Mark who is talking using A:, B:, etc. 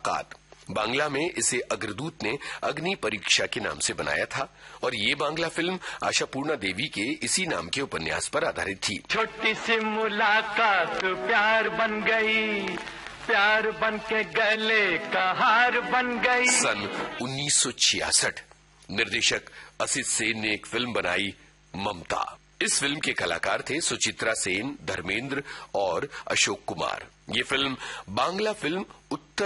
A: मुलाकात। बांग्ला में इसे अग्रदूत ने अग्नि परीक्षा के नाम से बनाया था और ये बांग्ला फिल्म आशापूर्णा देवी के इसी नाम के उपन्यास पर आधारित थी।
B: छोटी सी मुलाकात प्यार बन गई, प्यार बन के गले का हार बन गई।
A: सन 1966 निर्देशक असित सेन ने एक फिल्म बनाई, ममता। इस फिल्म के कलाकार थे सुचित्रा सेन, धर्मेंद्र और अशोक कुमार। ये फिल्म बांग्ला फिल्म उत्तर